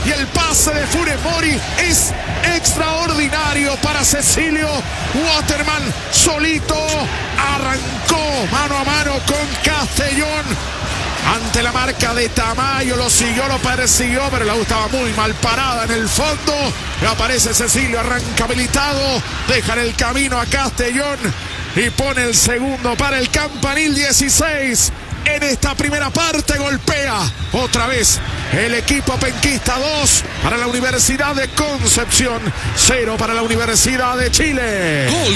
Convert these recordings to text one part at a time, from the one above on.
y el pase de Funes Mori es extraordinario para Cecilio Waterman. Solito arrancó mano a mano con Castellón. Ante la marca de Tamayo, lo siguió, lo persiguió, pero la U estaba muy mal parada en el fondo. Aparece Cecilio, arranca habilitado, deja en el camino a Castellón y pone el segundo para el Campanil. 16 en esta primera parte. Golpea otra vez el equipo penquista. 2 para la Universidad de Concepción, 0 para la Universidad de Chile. Gol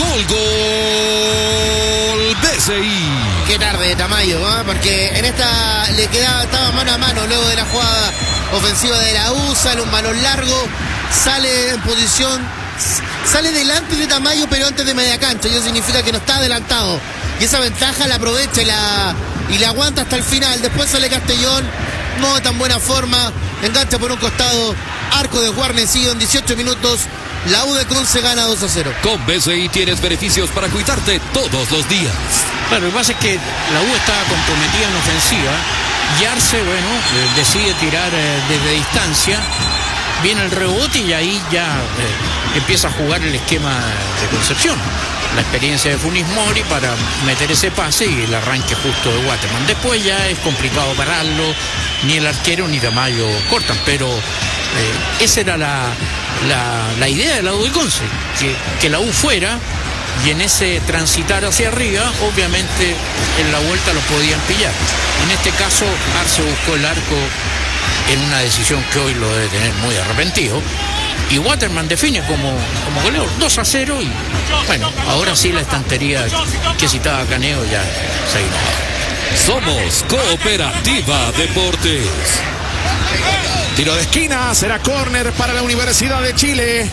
BCI. Qué tarde Tamayo, ¿eh? Porque en esta estaba mano a mano luego de la jugada ofensiva de la U. Sale un balón largo, sale en posición, sale delante de Tamayo, pero antes de media cancha. Eso significa que no está adelantado, y esa ventaja la aprovecha y la aguanta hasta el final. Después sale Castellón, no de tan buena forma, engancha por un costado, arco de guarnecido. En 18 minutos la U de Conce gana 2-0. Con BCI tienes beneficios para cuidarte todos los días. Claro, lo que pasa es que la U estaba comprometida en ofensiva y Arce, decide tirar desde distancia. Viene el rebote y ahí ya empieza a jugar el esquema de Concepción. La experiencia de Funes Mori para meter ese pase y el arranque justo de Waterman. Después ya es complicado pararlo, ni el arquero ni Tamayo cortan, pero esa era la idea de la U de Conce, que la U fuera, y en ese transitar hacia arriba, obviamente en la vuelta lo podían pillar. En este caso, Arce buscó el arco en una decisión que hoy lo debe tener muy arrepentido, y Waterman define como goleador. 2-0, y bueno, ahora sí la estantería que citaba Caneo ya se iba. Somos Cooperativa Deportes. Tiro de esquina, será córner para la Universidad de Chile.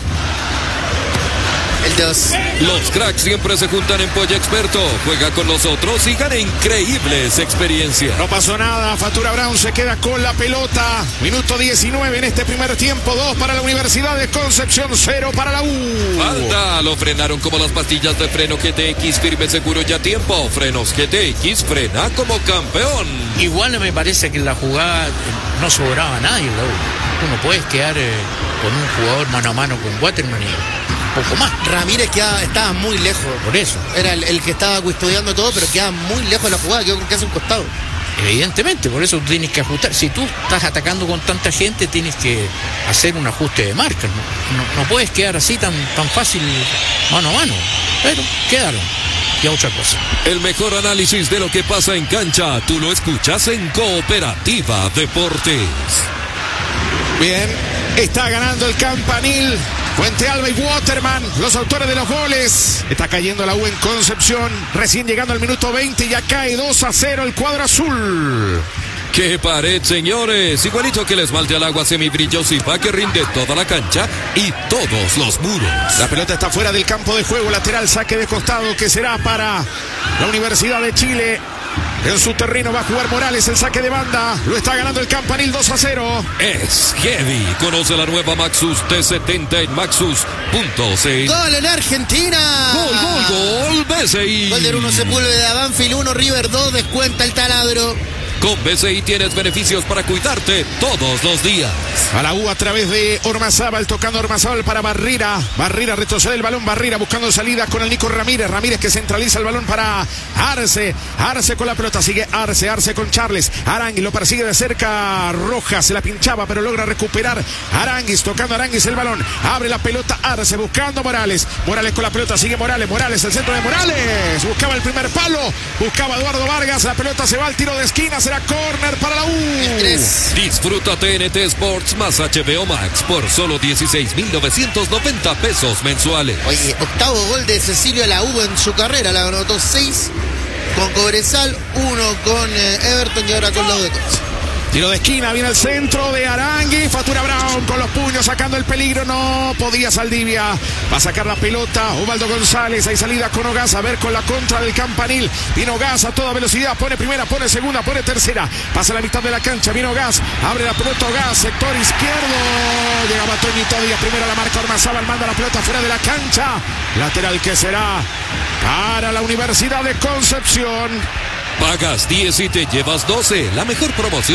El 2. Los cracks siempre se juntan en Polla Experto. Juega con nosotros y gana increíbles experiencias. No pasó nada, Fatura Brown se queda con la pelota. Minuto 19 en este primer tiempo. 2 para la Universidad de Concepción, 0 para la U. Falta, lo frenaron como las pastillas de freno GTX, firme, seguro y a tiempo. Frenos GTX, frena como campeón. Igual me parece que en la jugada no sobraba nadie, la U. Uno puede quedar con un jugador mano a mano con Waterman y poco más. Ramírez estaba muy lejos. Por eso. Era el que estaba custodiando todo, pero quedaba muy lejos de la jugada, quedó casi un costado. Evidentemente, por eso tú tienes que ajustar. Si tú estás atacando con tanta gente, tienes que hacer un ajuste de marca. No puedes quedar así tan fácil mano a mano. Pero quedaron. Y a otra cosa. El mejor análisis de lo que pasa en cancha, tú lo escuchas en Cooperativa Deportes. Bien, está ganando el Campanil. Fuente Alba y Waterman, los autores de los goles. Está cayendo la U en Concepción. Recién llegando al minuto 20, ya cae 2-0 el cuadro azul. ¡Qué pared, señores! Igualito que el esmalte al agua semibrillosa que rinde toda la cancha y todos los muros. La pelota está fuera del campo de juego. Lateral, saque de costado que será para la Universidad de Chile. En su terreno va a jugar Morales, el saque de banda. Lo está ganando el Campanil 2-0. Es heavy. Conoce la nueva Maxus T70 en maxus.cl. ¡Gol en Argentina! ¡Gol, BCI! Gol de Bruno Sepúlveda, Banfield 1, River 2, descuenta el taladro. Con BCI tienes beneficios para cuidarte todos los días. A la U a través de Ormazábal, tocando Ormazábal para Barrera. Barrera retrocede el balón, Barrera buscando salida con el Nico Ramírez. Ramírez que centraliza el balón para Arce. Arce con la pelota, sigue Arce con Charles. Aranguis lo persigue de cerca. Rojas se la pinchaba, pero logra recuperar. Aranguis tocando Aranguis el balón. Abre la pelota Arce buscando Morales. Morales con la pelota, sigue Morales. Morales, el centro de Morales. Buscaba el primer palo. Buscaba Eduardo Vargas. La pelota se va al tiro de esquina. Será córner para la U. Disfruta TNT Sports más HBO Max por solo 16,990 pesos mensuales. Oye, octavo gol de Cecilio a la U en su carrera. La anotó 6 con Cobresal, 1 con Everton y ahora con los de Conce. Tiro de esquina, viene el centro de Aranguis. Fatura Brown con los puños sacando el peligro. No podía Saldivia. Va a sacar la pelota Osvaldo González. Hay salida con Ogaz. A ver con la contra del Campanil. Viene Ogaz a toda velocidad. Pone primera, pone segunda, pone tercera. Pasa la mitad de la cancha. Viene Ogaz. Abre la pelota Ogaz. Sector izquierdo. Llegaba Toñito Díaz. Primero la marca Ormazábal. Manda la pelota fuera de la cancha. Lateral que será para la Universidad de Concepción. Pagas 10 y te llevas 12. La mejor promoción